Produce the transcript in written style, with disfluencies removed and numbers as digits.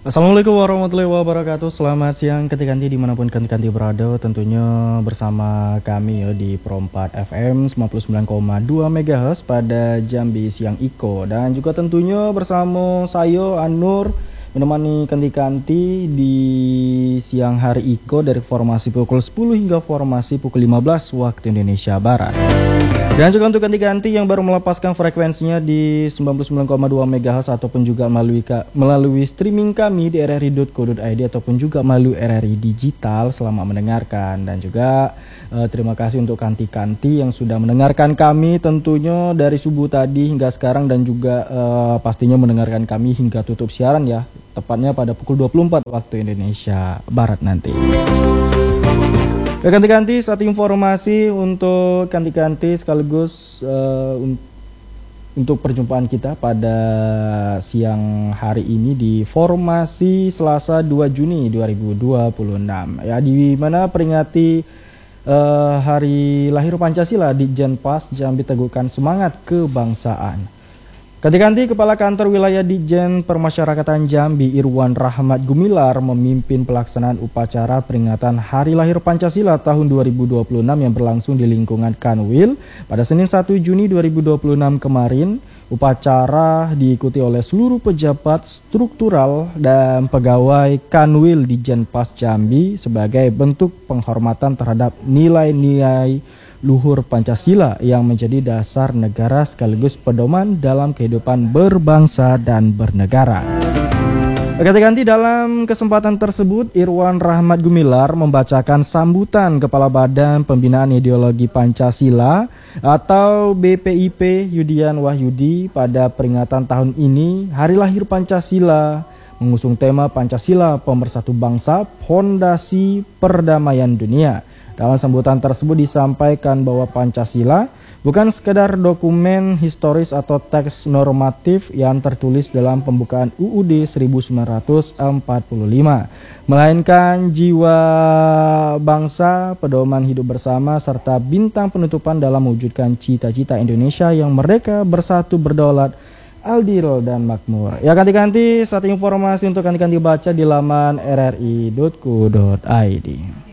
Assalamualaikum warahmatullahi wabarakatuh. Selamat siang kanti-kanti dimanapun kanti-kanti berada. Tentunya bersama kami ya di Pro 4 FM 99,2 MHz pada Jambi Siang Iko. Dan juga tentunya bersama saya Anur menemani kanti-kanti di siang hari Iko dari formasi pukul 10 hingga formasi pukul 15 waktu Indonesia Barat. Dan juga untuk ganti-ganti yang baru melepaskan frekuensinya di 99,2 MHz ataupun juga melalui streaming kami di rri.co.id ataupun juga melalui RRI Digital selama mendengarkan. Dan juga terima kasih untuk kanti-kanti yang sudah mendengarkan kami tentunya dari subuh tadi hingga sekarang dan juga pastinya mendengarkan kami hingga tutup siaran ya, tepatnya pada pukul 24 waktu Indonesia Barat nanti. Ganti-ganti satu informasi untuk ganti-ganti sekaligus untuk perjumpaan kita pada siang hari ini di formasi Selasa 2 Juni 2026 ya, di mana peringati hari lahir Pancasila di Jenpas Jambi Teguhkan Semangat Kebangsaan. Ganti-ganti Kepala Kantor Wilayah Ditjen Permasyarakatan Jambi Irwan Rahmat Gumilar memimpin pelaksanaan upacara peringatan Hari Lahir Pancasila tahun 2026 yang berlangsung di lingkungan Kanwil pada Senin 1 Juni 2026 kemarin. Upacara diikuti oleh seluruh pejabat struktural dan pegawai Kanwil Ditjen Pas Jambi sebagai bentuk penghormatan terhadap nilai-nilai luhur Pancasila yang menjadi dasar negara sekaligus pedoman dalam kehidupan berbangsa dan bernegara. Ganti-ganti dalam kesempatan tersebut Irwan Rahmat Gumilar membacakan sambutan Kepala Badan Pembinaan Ideologi Pancasila atau BPIP Yudian Wahyudi pada peringatan tahun ini Hari Lahir Pancasila mengusung tema Pancasila Pemersatu Bangsa, Fondasi Perdamaian Dunia. Dalam sambutan tersebut disampaikan bahwa Pancasila bukan sekedar dokumen historis atau teks normatif yang tertulis dalam pembukaan UUD 1945, melainkan jiwa bangsa, pedoman hidup bersama, serta bintang penutupan dalam mewujudkan cita-cita Indonesia yang merdeka, bersatu, berdaulat, adil dan makmur. Ya, ganti-ganti satu informasi untuk ganti-ganti baca di laman rri.co.id.